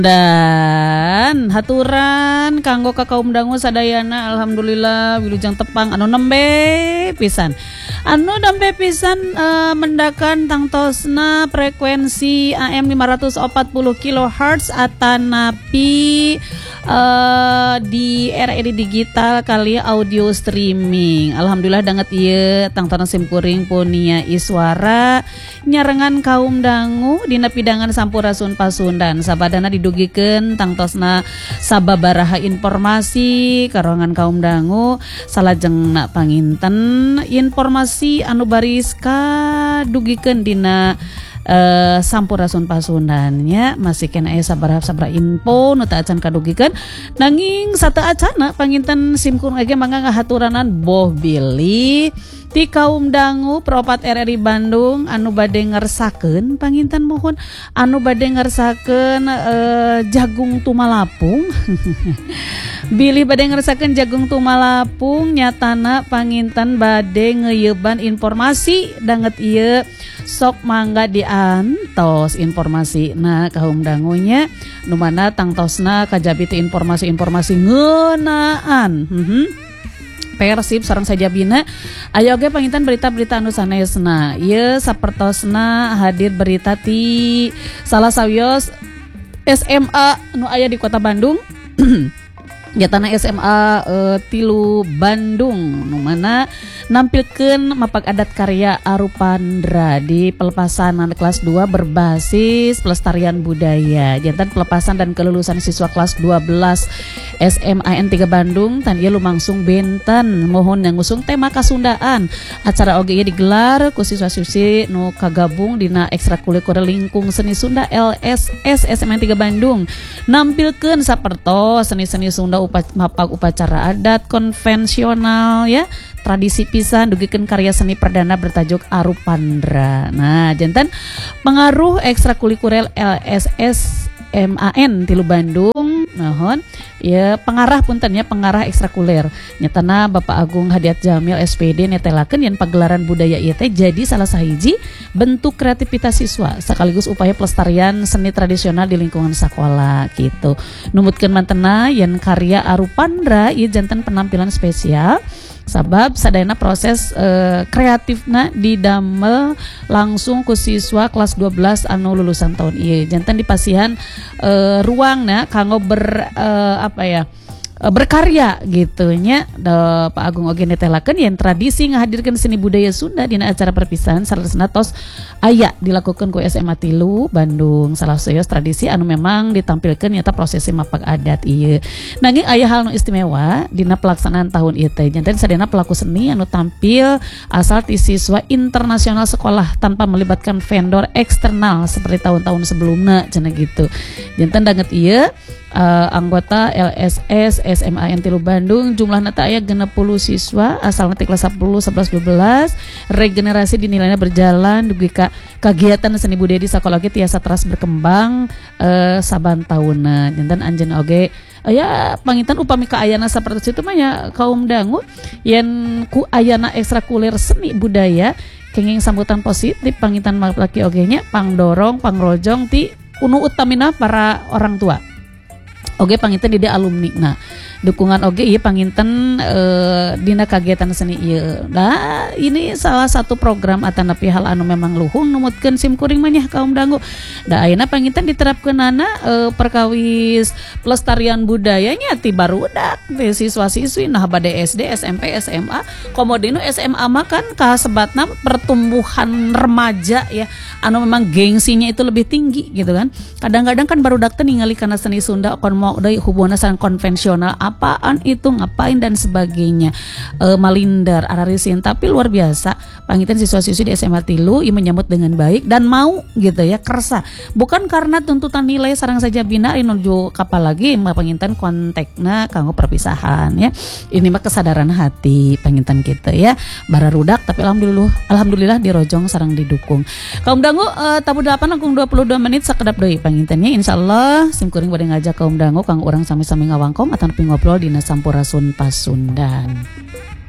Dan haturan kanggo ka kaum dangu sadayana alhamdulillah wilujeng tepang anu nembe pisan. Mendakan tangtosna frekuensi AM 540 kHz atanapi di RRI digital kali audio streaming. Alhamdulillah danget ieu tangtona simkuring punia iswara nyarengan kaum dangu dina pidangan Sampurasun Pasundan sabadana didugikeun tangtosna sababaraha informasi karongan kaum dangu salajengna panginten informasi anu baris dugikeun dina Sampurasun Pasundan nya masih kena sabaraha info nu teu acan kadugikeun nanging sateu acana panginten simkuring age mangga ngahaturanan boh bilih ti kaum dangu Propat RRI Bandung anu bade ngersakeun panginten mohon anu bade ngersakeun jagung tumalapung bilih bade ngersakeun jagung tumalapung nyatana panginten bade ngeuyeban informasi danget ieu sok mangga diantos informasi nah kaum dangunya nu mana tangtosna kajabi ti informasi-informasi ngeunaan Persib sareng sajabina aya oge panginten berita-berita anu sanesna ieu sapertosna hadir berita ti salah sawios SMA nu aya di Kota Bandung Jatana SMA tilu Bandung nu mana nampilkeun mapak adat karya Arupandra di pelepasan kelas 2 berbasis pelestarian budaya. Jantan pelepasan dan kelulusan siswa kelas 12 SMAN 3 Bandung tan ieu lumangsung benten mohon yang ngusung tema Kasundaan. Acara oge ieu digelar ku siswa-siswi nu kagabung dina ekstrakurikuler lingkung seni Sunda LSS SMAN 3 Bandung. Nampilkeun sapertos seni-seni Sunda mapak upacara adat konvensional ya tradisi pisan dugikeun karya seni perdana bertajuk Arupandra. Nah jantan pengaruh ekstrakurikuler LSS MAN tilu Bandung nahon ya pengarah puntennya pengarah ekstrakuler nyatana Bapak Agung Hadiat Jamil SPD netelakeun yen pagelaran budaya ieu teh jadi salah sahiji bentuk kreativitas siswa sekaligus upaya pelestarian seni tradisional di lingkungan sekolah gitu. Numutkeun mantena yen karya Arupandra ieu janten penampilan spesial sabab sadayana proses kreatifna didamel langsung ku siswa kelas 12 anu lulusan tahun ieu janten dipasihan ruangna kanggo berkarya gitu nya Pak Agung oge netelakeun yen tradisi ngahadirkeun seni budaya Sunda dina acara perpisahan saresna tos aya dilakukan ku SMA tilu Bandung salah seueus tradisi anu memang ditampilkeun nyata prosesi mapak adat ieu nanging aya hal nu istimewa dina pelaksanaan tahun ieu teh janten sadayana pelaku seni anu tampil asal ti siswa internasional sekolah tanpa melibatkan vendor eksternal seperti tahun-tahun sebelumnya cenah gitu janten danget ieu anggota LSS SMAN tilu Bandung jumlahna teh aya 60 siswa asalna ti kelas 10, 11, 12 regenerasi dinilainya berjalan dugi ka kagiatan seni budaya di sakola ge tiasa terus berkembang saban taunna janten anjeun oge ya panginten upami ka ayana saperti itu mah ya kaum dangu yen ku ayana ekstrakuler seni budaya kenging sambutan positif panginten laki oge nya pangdorong pangrojong ti unu utamina para orang tua oge panginten di alumni nah dukungan oge ieu panginten dina kagiatan seni ieu nah ini salah satu program atanapi hal anu memang luhung numutkeun simkuring mah nya kaum dangu da ayeuna panginten diterapkeunana perkawis pelestarian budayanya ti barudak ti siswa-siswi nah bade SD SMP SMA komodino SMA mah kan kasebatna pertumbuhan remaja ya anu memang gengsinya itu lebih tinggi gitu kan kadang-kadang kan barudak teh ningali kana seni Sunda kon mau deui hubunganna sareng konvensional apaan itu ngapain dan sebagainya malindar ararisin tapi luar biasa panginten siswa-siswi di SMA tilu ieu menyambut dengan baik dan mau gitu ya kersa bukan karena tuntutan nilai sareng saja bina menuju kapal lagi mah panginten kontekna kanggo perpisahan ya ini mah kesadaran hati panginten kita ya bararudak tapi alhamdulillah dirojong sareng didukung kaum dangu tabu 8 langkung 22 menit sakedap deui pangintennya insyaallah simkuring bade ngajak kaum dangu kang urang sami-sami ngawangkom ataupun ngobrol dina Sampurasun Pasundan.